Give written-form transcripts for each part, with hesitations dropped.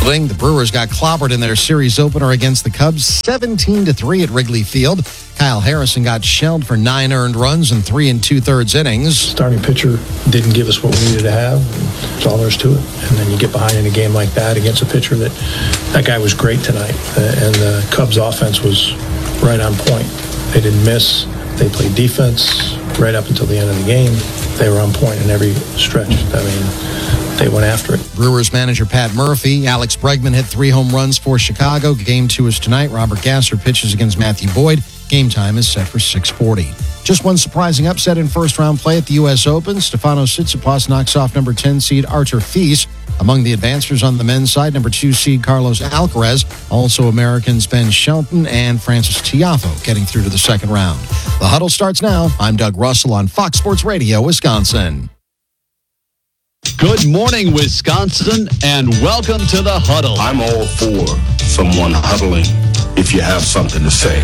The Brewers got clobbered in their series opener against the Cubs 17-3 at Wrigley Field. Kyle Harrison got shelled for 9 earned runs in 3 2/3 innings. Starting pitcher didn't give us what we needed to have. That's all there is to it. And then you get behind in a game like that against a pitcher that guy was great tonight. And the Cubs offense was right on point. They didn't miss. They played defense right up until the end of the game. They were on point in every stretch. I mean, they went after it. Brewers manager Pat Murphy. Alex Bregman hit 3 home runs for Chicago. Game 2 is tonight. Robert Gasser pitches against Matthew Boyd. Game time is set for 6:40. Just one surprising upset in first-round play at the U.S. Open. Stefanos Tsitsipas knocks off number 10 seed Artur Fils. Among the advancers on the men's side, number 2 seed Carlos Alcaraz. Also Americans Ben Shelton and Francis Tiafoe getting through to the second round. The Huddle starts now. I'm Doug Russell on Fox Sports Radio, Wisconsin. Good morning, Wisconsin, and welcome to the Huddle. I'm all for someone huddling if you have something to say.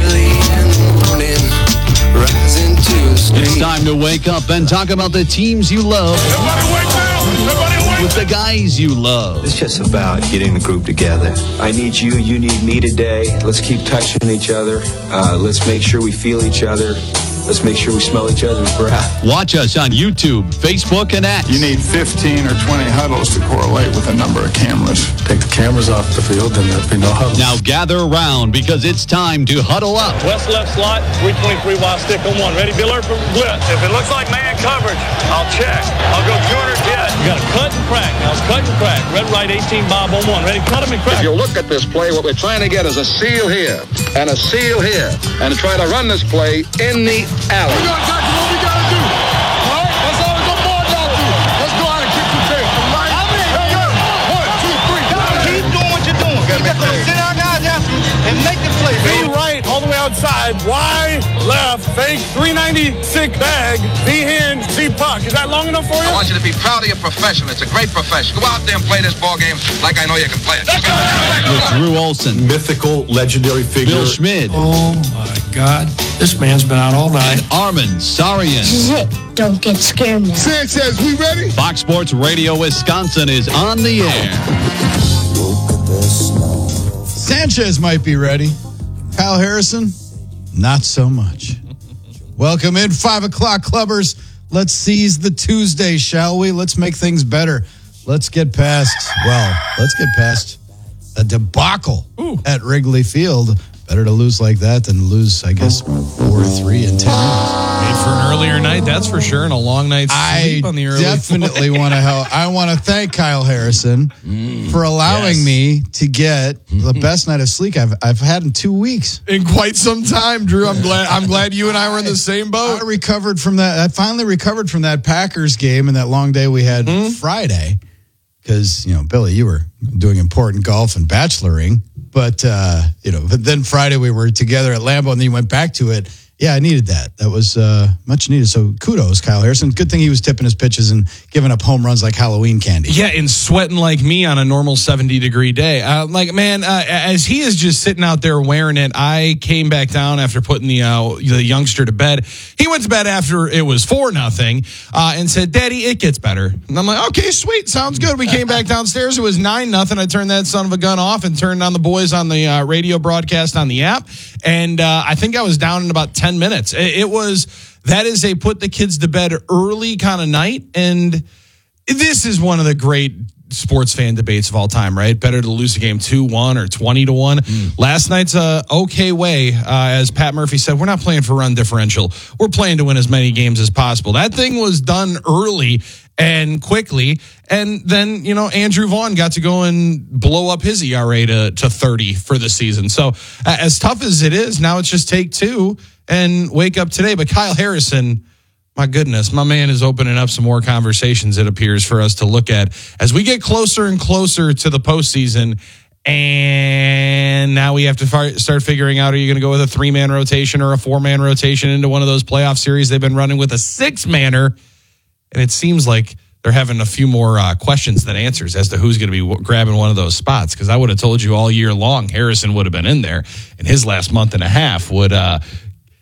It's time to wake up and talk about the teams you love. Everybody wake up! Everybody wake With the guys you love. It's just about getting the group together. I need you, you need me today. Let's keep touching each other. Let's make sure we feel each other. Let's make sure we smell each other's breath. Watch us on YouTube, Facebook, and X. You need 15 or 20 huddles to correlate with a number of cameras. Take the cameras off the field, then there'll be no huddle. Now gather around because it's time to huddle up. West left slot, 323 wide stick on 1. Ready, Biller for blitz. If it looks like man coverage, I'll check. I'll go 200 jet. You got to cut and crack. Now it's cut and crack. Red, right, 18 Bob on 1. Ready, cut him and crack. If you look at this play, what we're trying to get is a seal here and a seal here and try to run this play in the alley. What we got to do? All right? That's all the board y'all do. Let's go out and kick the tail. Right? Hey, 1, 2, 3. Keep doing what you're doing. Keep that sit our guys after and make the play. B right, all the way outside. Y left, fake, 396 bag. B hand, C puck. Is that long enough for you? I want you to be proud of your profession. It's a great profession. Go out there and play this ball game like I know you can play it. With Drew Olson, Mythical, legendary figure. Bill Schmid, Oh, my God. This man's been out all night. Armin Sarian. This is it. Don't get scared now. Sanchez, we ready? Fox Sports Radio Wisconsin is on the air. Sanchez might be ready. Kyle Harrison, not so much. Welcome in, 5 o'clock clubbers. Let's seize the Tuesday, shall we? Let's make things better. Let's get past a debacle at Wrigley Field. Better to lose like that than lose, I guess, 4-3 in 10 innings. Made for an earlier night, that's for sure, and a long night's sleep on the early. Definitely want to help. I want to thank Kyle Harrison for allowing me to get the best night of sleep I've had in 2 weeks. In quite some time, Drew. I'm glad you and I were in the same boat. I finally recovered from that Packers game and that long day we had Friday. Because, Billy, you were doing important golf and bacheloring. But, but then Friday we were together at Lambeau and then you went back to it. Yeah, I needed that. That was much needed. So kudos, Kyle Harrison. Good thing he was tipping his pitches and giving up home runs like Halloween candy. Yeah, and sweating like me on a normal 70-degree day. As he is just sitting out there wearing it, I came back down after putting the youngster to bed. He went to bed after it was 4-0 and said, "Daddy, it gets better." And I'm like, okay, sweet. Sounds good. We came back downstairs. It was 9-0. I turned that son of a gun off and turned on the boys on the radio broadcast on the app. And I think I was down in about 10 minutes. That is a put the kids to bed early kind of night. And this is one of the great sports fan debates of all time, right? Better to lose a game 2-1 or 20-1. Last night's a okay way. As Pat Murphy said, we're not playing for run differential. We're playing to win as many games as possible. That thing was done early and quickly. And then, Andrew Vaughn got to go and blow up his ERA to 30 for the season. So as tough as it is, now it's just take 2 and wake up today. But Kyle Harrison, my goodness, my man is opening up some more conversations, it appears, for us to look at as we get closer and closer to the postseason. And now we have to start figuring out, are you going to go with a 3-man rotation or a 4-man rotation into one of those playoff series? They've been running with a 6-manner. And it seems like they're having a few more questions than answers as to who's going to be grabbing one of those spots. Because I would have told you all year long Harrison would have been in there, and his last month and a half would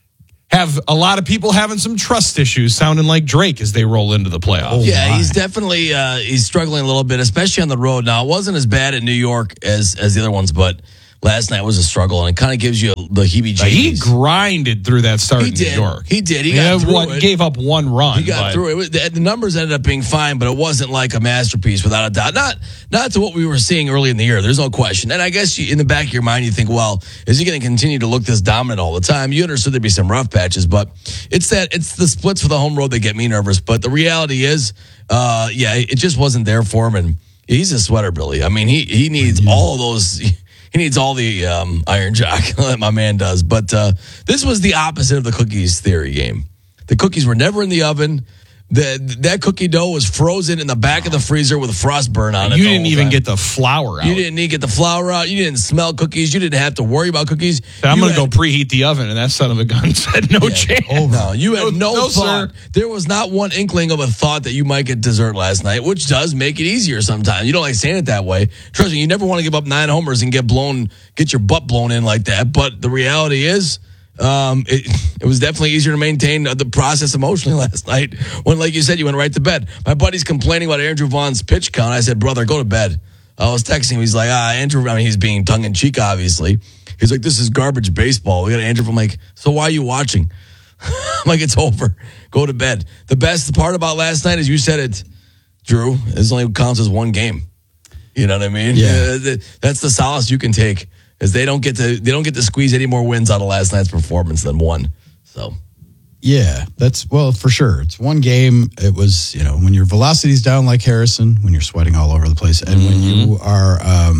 have a lot of people having some trust issues, sounding like Drake as they roll into the playoffs. He's definitely he's struggling a little bit, especially on the road. Now, it wasn't as bad in New York as the other ones, but last night was a struggle, and it kind of gives you the heebie-jeebies. He grinded through that start in New York. He did. He got through it. Gave up one run. He got through it. The numbers ended up being fine, but it wasn't like a masterpiece without a doubt. Not to what we were seeing early in the year. There's no question. And I guess in the back of your mind, you think, well, is he going to continue to look this dominant all the time? You understood there'd be some rough patches, but it's the splits for the home road that get me nervous. But the reality is, it just wasn't there for him. And he's a sweater, Billy. I mean, he needs all of those. He needs all the iron jock that my man does. But this was the opposite of the cookies theory game. The cookies were never in the oven. That cookie dough was frozen in the back of the freezer with a frost burn on it. You didn't even get the flour out. You didn't need to get the flour out. You didn't smell cookies. You didn't have to worry about cookies. I'm going to go preheat the oven, and that son of a gun said no chance. No, you had no thought. Sir. There was not one inkling of a thought that you might get dessert last night, which does make it easier sometimes. You don't like saying it that way. Trust me, you never want to give up 9 homers and get your butt blown in like that. But the reality is, it was definitely easier to maintain the process emotionally last night when, like you said, you went right to bed. My buddy's complaining about Andrew Vaughn's pitch count. I said, brother, go to bed. I was texting him. He's like, Andrew, he's being tongue-in-cheek, obviously. He's like, this is garbage baseball. We got Andrew. I'm like, so why are you watching? I'm like, it's over. Go to bed. The best part about last night is you said it, Drew. This only counts as one game. You know what I mean? Yeah. That's the solace you can take. Is they don't get to squeeze any more wins out of last night's performance than one. So, yeah, for sure. It's one game. It was, when your velocity's down like Harrison, when you're sweating all over the place, and when you are,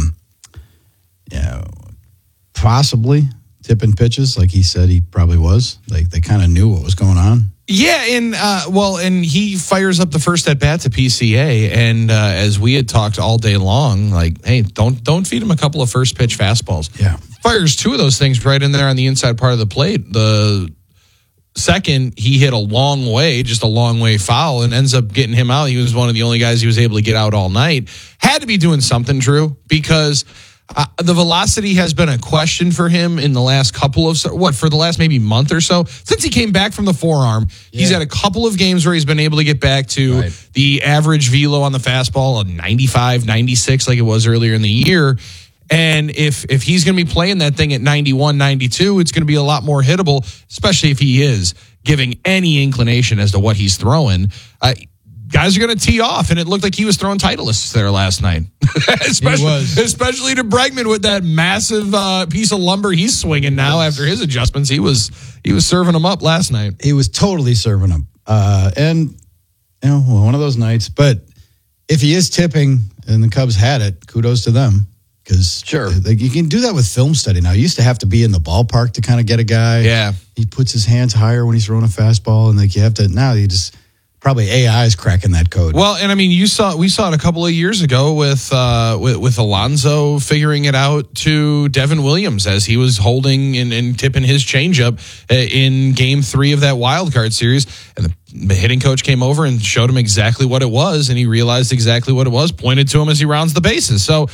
possibly tipping pitches like he said he probably was. Like they kind of knew what was going on. Yeah, and he fires up the first at bat to PCA, and as we had talked all day long, like, hey, don't feed him a couple of first pitch fastballs. Yeah, fires 2 of those things right in there on the inside part of the plate. The second, he hit a long way foul, and ends up getting him out. He was one of the only guys he was able to get out all night. Had to be doing something, Drew, because the velocity has been a question for him in the last for the last maybe month or so. Since he came back from the forearm, he's had a couple of games where he's been able to get back to the average velo on the fastball, a 95, 96 like it was earlier in the year. And if he's going to be playing that thing at 91, 92, it's going to be a lot more hittable, especially if he is giving any inclination as to what he's throwing. Guys are going to tee off, and it looked like he was throwing Titleists there last night. Especially to Bregman with that massive piece of lumber he's swinging now after his adjustments. He was serving them up last night. He was totally serving them. And, one of those nights. But if he is tipping and the Cubs had it, kudos to them. Because you can do that with film study now. You used to have to be in the ballpark to kind of get a guy. Yeah. He puts his hands higher when he's throwing a fastball, and you have to, now you just... Probably AI is cracking that code. Well, and we saw it a couple of years ago with Alonso figuring it out to Devin Williams as he was holding and tipping his changeup in Game 3 of that wild card series, and the hitting coach came over and showed him exactly what it was, and he realized exactly what it was, pointed to him as he rounds the bases. So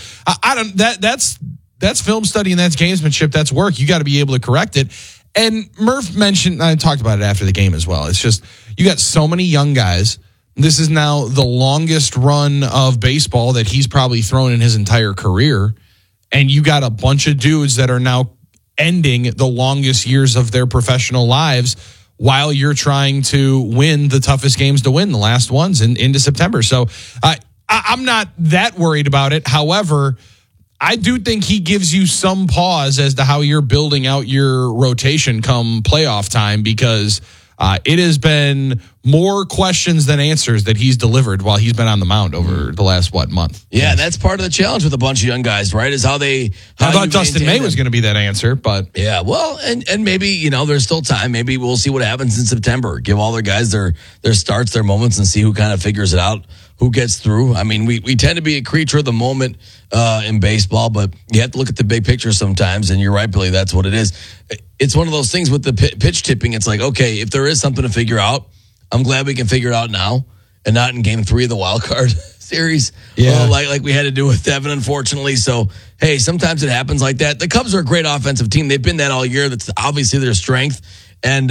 that's film study and that's gamesmanship. That's work. You got to be able to correct it. And Murph mentioned, I talked about it after the game as well. It's just, you got so many young guys. This is now the longest run of baseball that he's probably thrown in his entire career. And you got a bunch of dudes that are now ending the longest years of their professional lives while you're trying to win the toughest games to win, the last ones into September. So I'm not that worried about it. However, I do think he gives you some pause as to how you're building out your rotation come playoff time, because it has been more questions than answers that he's delivered while he's been on the mound over the last, month. Yeah, that's part of the challenge with a bunch of young guys, right? Is how they... I thought Dustin May was going to be that answer, but... Yeah, well, and maybe, there's still time. Maybe we'll see what happens in September. Give all their guys their starts, their moments, and see who kind of figures it out, who gets through. I mean, we tend to be a creature of the moment in baseball, but you have to look at the big picture sometimes, and you're right, Billy, that's what it is. It's one of those things with the pitch tipping. It's like, okay, if there is something to figure out, I'm glad we can figure it out now and not in Game 3 of the wild card series. Yeah. Like we had to do with Devin, unfortunately. So, hey, sometimes it happens like that. The Cubs are a great offensive team. They've been that all year. That's obviously their strength. And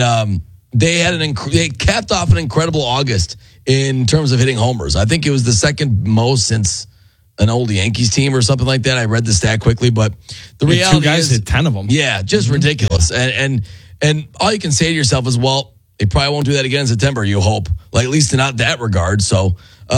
they capped off an incredible August in terms of hitting homers. I think it was the second most since an old Yankees team or something like that. I read the stat quickly, but the reality two guys is hit 10 of them. Yeah, just ridiculous. And all you can say to yourself is, well, they probably won't do that again in September, you hope. Like, at least not that regard. So,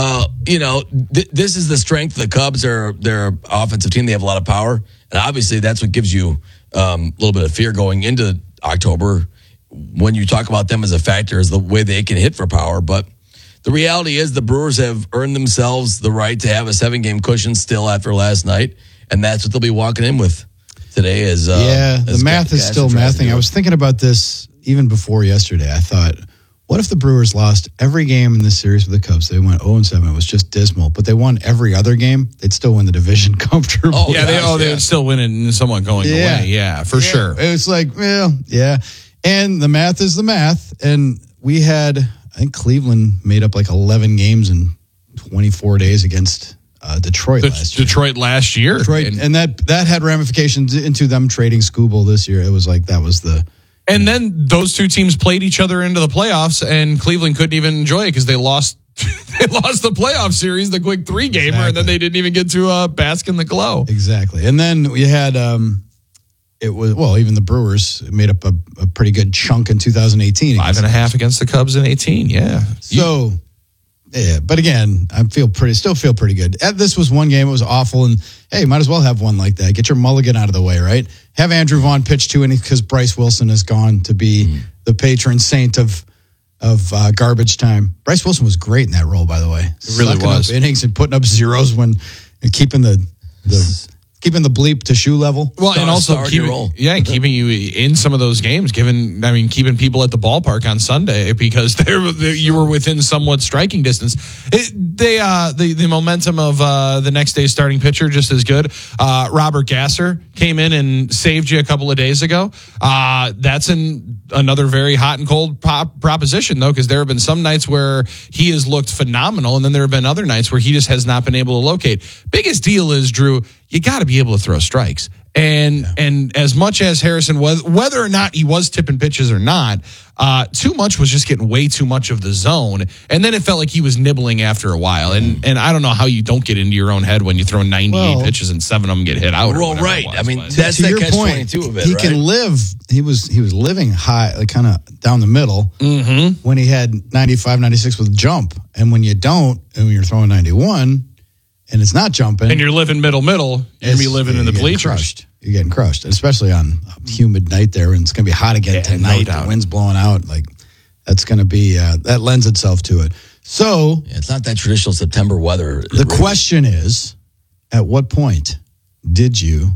this is the strength of the Cubs. Their offensive team. They have a lot of power. And obviously that's what gives you a little bit of fear going into October when you talk about them as a factor, is the way they can hit for power. But the reality is the Brewers have earned themselves the right to have a 7-game cushion still after last night, and that's what they'll be walking in with today. The math is still mathing. I was thinking about this even before yesterday. I thought, what if the Brewers lost every game in this series with the Cubs? They went 0-7. It was just dismal. But they won every other game. They'd still win the division comfortably. They would still win it and someone going away. Yeah, for sure. It was like, yeah. And the math is the math. And we had, I think Cleveland made up like 11 games in 24 days against Detroit last year. Detroit last year. And that had ramifications into them trading Skubal this year. It was like that was the... And then those two teams played each other into the playoffs, and Cleveland couldn't even enjoy it because they lost the playoff series, the quick 3-gamer, and then they didn't even get to bask in the glow. Exactly. And then we had... even the Brewers made up a pretty good chunk in 2018. 5.5 against the Cubs in 18, yeah. So, but again, still feel pretty good. This was one game, it was awful, and hey, might as well have one like that. Get your mulligan out of the way, right? Have Andrew Vaughn pitch 2 innings because Bryce Wilson has gone to be the patron saint of garbage time. Bryce Wilson was great in that role, by the way. It really was. Up innings and putting up zeros and keeping the bleep to shoe level. Well, and also keeping you in some of those games, keeping people at the ballpark on Sunday because you were within somewhat striking distance. The momentum of the next day's starting pitcher just as good. Robert Gasser came in and saved you a couple of days ago. That's another very hot and cold proposition, though, because there have been some nights where he has looked phenomenal, and then there have been other nights where he just has not been able to locate. Biggest deal is, Drew, you got to be able to throw strikes. And as much as Harrison was, whether or not he was tipping pitches or not, too much was just getting way too much of the zone. And then it felt like he was nibbling after a while. And I don't know how you don't get into your own head when you throw 98 pitches and 7 of them get hit out. Well, right. That's the catch-22 of it, he can live. He was living high, like kind of down the middle when he had 95, 96 with jump. And when you don't, and when you're throwing 91... and it's not jumping. And you're living middle, you're going to be living in the bleachers. You're getting crushed, especially on a humid night there, and it's going to be hot again tonight. The wind's blowing out. Like, that's going to be, that lends itself to it. So. It's not that traditional September weather. The question is, at what point did you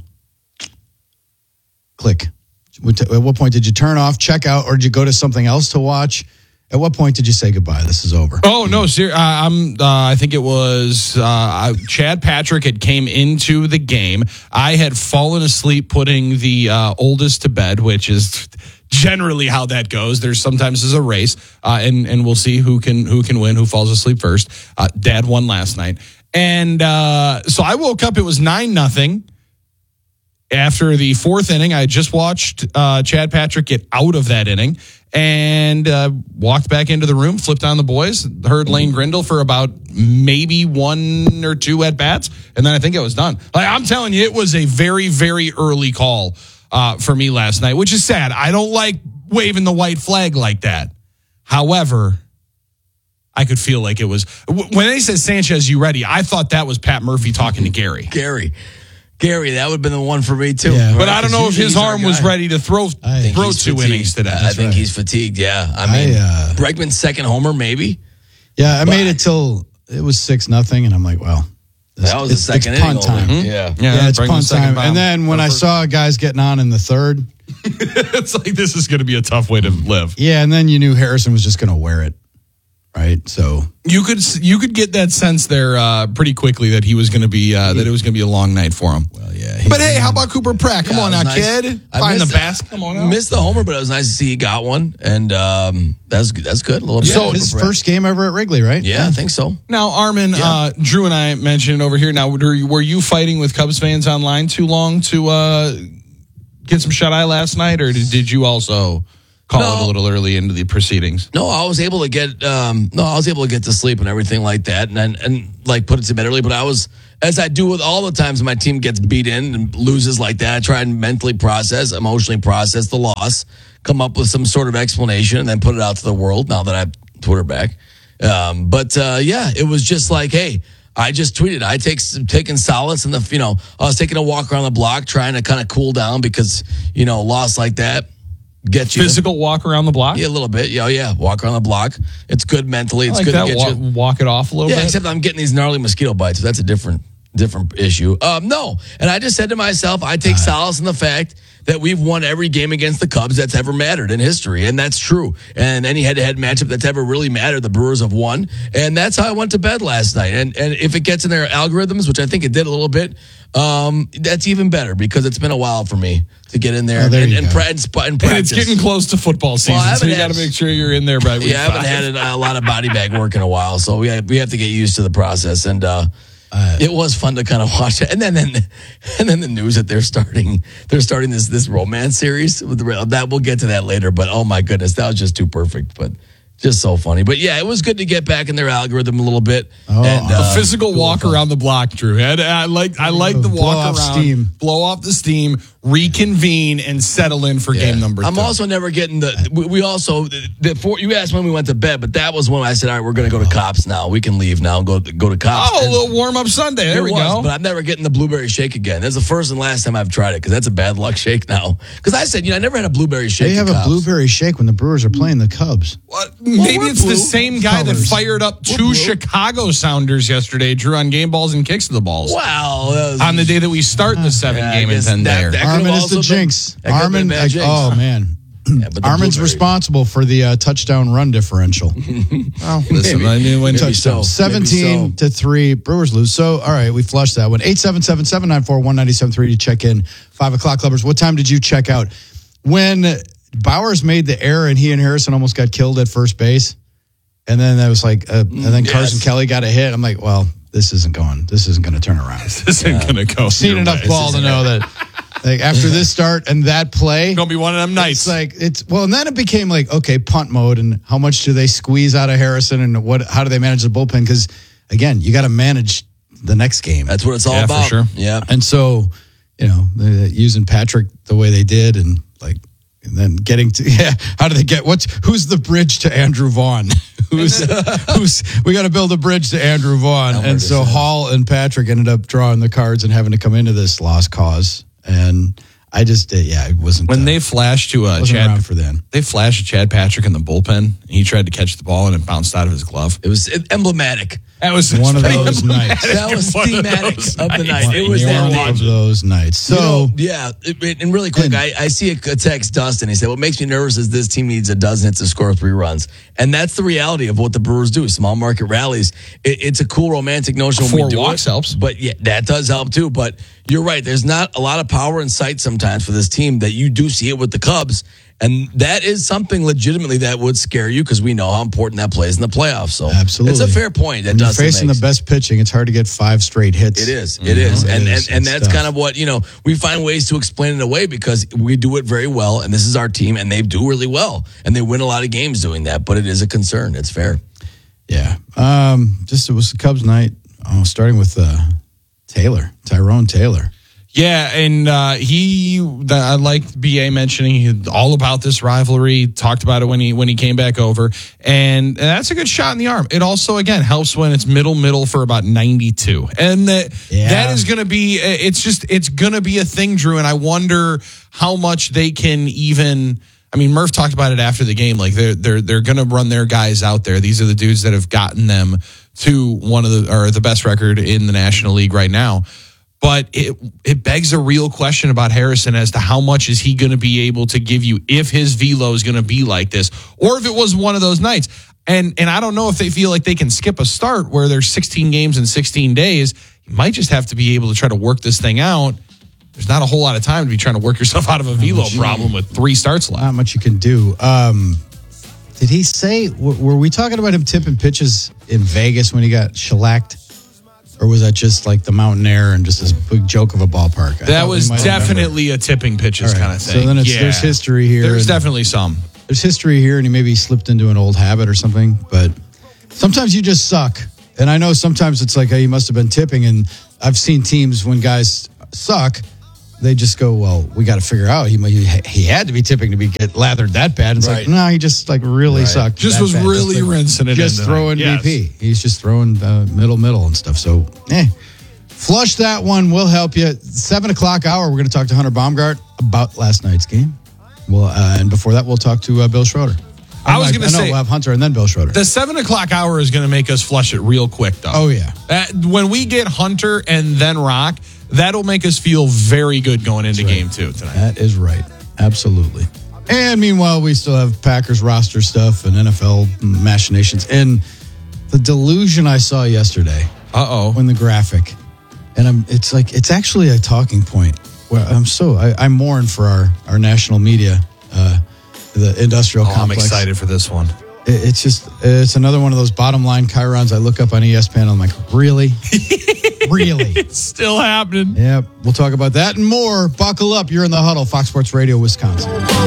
click? At what point did you turn off, check out, or did you go to something else to watch? At what point did you say goodbye? This is over. Oh no, I think it was Chad Patrick had came into the game. I had fallen asleep putting the oldest to bed, which is generally how that goes. There's sometimes a race, and we'll see who can win, who falls asleep first. Dad won last night, and so I woke up. It was 9-0. After the 4th inning, I just watched Chad Patrick get out of that inning and walked back into the room, flipped on the boys, heard Lane Grindle for about maybe 1 or 2 at-bats, and then I think it was done. I'm telling you, it was a very, very early call for me last night, which is sad. I don't like waving the white flag like that. However, I could feel like it was... When they said, Sanchez, you ready? I thought that was Pat Murphy talking to Gary. Gary, that would have been the one for me, too. Yeah, but I don't know if his arm was ready to throw 2 innings today. I think he's fatigued, yeah. I mean, Bregman's second homer, maybe. Yeah, I made it till it was 6-0, and I'm like, well, that was the second inning. Punt time. Yeah, it's punt time. And then when I saw guys getting on in the 3rd, it's like, this is going to be a tough way to live. Yeah, and then you knew Harrison was just going to wear it. Right, so you could get that sense there pretty quickly that he was going to be that it was going to be a long night for him. Well, yeah. But hey, how about Cooper Pratt? Come on now, kid. Find the basket. Come on now. Missed the homer, but it was nice to see he got one, and that's good. A little bit. So his first game ever at Wrigley, right? Yeah, I think so. Now, Armin, Drew and I mentioned it over here. Now, were you fighting with Cubs fans online too long to get some shut eye last night, or did you also? call it a little early into the proceedings. No, I was able to get to sleep and everything like that, and like put it to bed early. But I was, as I do with all the times my team gets beat in and loses like that, I try and mentally emotionally process the loss, come up with some sort of explanation, and then put it out to the world. Now that I have Twitter back, it was just like, hey. I just tweeted. Taking solace in I was taking a walk around the block, trying to kind of cool down because a loss like that gets you physical walk around the block. Yeah, a little bit. Yeah, walk around the block. It's good mentally. It's like good that. to get you walk it off a little bit. Yeah, except I'm getting these gnarly mosquito bites. So that's a different issue. No, and I just said to myself, I take solace in the fact that we've won every game against the Cubs that's ever mattered in history, and that's true. And any head-to-head matchup that's ever really mattered, the Brewers have won, and that's how I went to bed last night. And if it gets in their algorithms, which I think it did a little bit, that's even better because it's been a while for me to get in there and practice. And it's getting close to football season, so you got to make sure you're in there by week 5. I haven't had a lot of body bag work in a while, so we have to get used to the process. And it was fun to kind of watch it, and then the news that they're starting this romance series that we'll get to that later. But oh my goodness, that was just too perfect. But just so funny. But yeah, it was good to get back in their algorithm a little bit. The physical walk around the block, Drew. I like the walk around, blow off the steam, reconvene, and settle in for game number 2. I'm also never getting you asked when we went to bed, but that was when I said, all right, we're going to go to Cops now. We can leave now and go to Cops. Oh, a little warm-up Sunday. There we go. But I'm never getting the blueberry shake again. That's the first and last time I've tried it because that's a bad luck shake now. Because I said, I never had a blueberry shake. They have a blueberry shake when the Brewers are playing the Cubs. What? Maybe it's the same guy that fired up 2 Chicago Sounders yesterday, Drew, on game balls and kicks to the balls. Wow. On the day that we start the 7-game and 10 there. Armin is the jinx. Armin, man. Yeah, Armin's responsible for the touchdown run differential. Well, listen, I knew when touchdown. 17-3, Brewers lose. So, all right, we flushed that one. 877-794-1973 to check in. 5 o'clock clubbers. What time did you check out? When Bowers made the error and he and Harrison almost got killed at first base, and then that was like, and then Carson Kelly got a hit. I'm like, well, this isn't going to turn around. This isn't going to go. I've seen enough ball to know that. Like after this start and that play, gonna be one of them nights. And then it became like, okay, punt mode, and how much do they squeeze out of Harrison, and how do they manage the bullpen? Because again, you got to manage the next game. That's what it's all about. For sure. Yeah, and so using Patrick the way they did, and then getting to how do they get who's the bridge to Andrew Vaughn? who's we got to build a bridge to Andrew Vaughn, and so Hall and Patrick ended up drawing the cards and having to come into this lost cause. And I just, it wasn't. When they flashed to Chad for then, they flashed Chad Patrick in the bullpen. And he tried to catch the ball and it bounced out of his glove. It was emblematic. That was one of those nights. That was thematic of the night. It was one of those nights. So and really quick, I see a text Dustin. He said, "What makes me nervous is this team needs a dozen hits to score 3 runs," and that's the reality of what the Brewers do. Small market rallies. It's a cool romantic notion. 4 walks helps, but that does help too. But you're right. There's not a lot of power in sight sometimes for this team that you do see it with the Cubs. And that is something legitimately that would scare you because we know how important that plays in the playoffs. So absolutely, it's a fair point. When you're facing the best pitching, it's hard to get 5 straight hits. It is. And that's kind of what, we find ways to explain it away because we do it very well. And this is our team and they do really well. And they win a lot of games doing that. But it is a concern. It's fair. Yeah. It was the Cubs night, starting with Tyrone Taylor. Yeah, and I liked BA mentioning all about this rivalry, talked about it when he came back over, and that's a good shot in the arm. It also, again, helps when it's middle for about 92. And that is going to be, it's going to be a thing, Drew, and I wonder how much they can even, Murph talked about it after the game, like they're going to run their guys out there. These are the dudes that have gotten them to the best record in the National League right now. But it begs a real question about Harrison as to how much is he going to be able to give you if his velo is going to be like this, or if it was one of those nights. And I don't know if they feel like they can skip a start where there's 16 games in 16 days. You might just have to be able to try to work this thing out. There's not a whole lot of time to be trying to work yourself out of a velo problem with 3 starts left. Not much you can do. Did he say, were we talking about him tipping pitches in Vegas when he got shellacked? Or was that just like the mountain air and just this big joke of a ballpark? That was definitely a tipping pitches kind of thing. So then there's history here. There's definitely some. there's history here, and he maybe slipped into an old habit or something. But sometimes you just suck. And I know sometimes it's like, hey, you must have been tipping. And I've seen teams when guys suck, they just go, well, we got to figure out. He had to be tipping to get lathered that bad. And it's like, no, he just like really sucked. Just was bad. Really rinsing it. Just throwing BP. He's just throwing middle and stuff. So, flush that one. We'll help you. 7 o'clock hour, we're going to talk to Hunter Baumgart about last night's game. Well, and before that, we'll talk to Bill Schroeder. I was going to say, we'll have Hunter and then Bill Schroeder. The 7 o'clock hour is going to make us flush it real quick, though. Oh, yeah. When we get Hunter and then Rock, that'll make us feel very good going into game 2 tonight. That is right. Absolutely. And meanwhile, we still have Packers roster stuff and NFL machinations. And the delusion I saw yesterday. When the graphic. And it's actually a talking point. Well, I mourn for our national media, the industrial complex. I'm excited for this one. It's another one of those bottom line chyrons I look up on ESPN. I'm like, really? Really? It's still happening. Yep. We'll talk about that and more. Buckle up. You're in the huddle. Fox Sports Radio, Wisconsin.